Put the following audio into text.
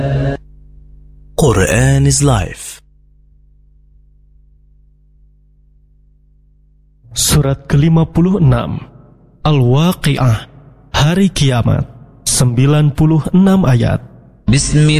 Quran is Life. Surat ke-56 Al-Waqi'ah, Hari Kiamat, 96 ayat. Bismillah.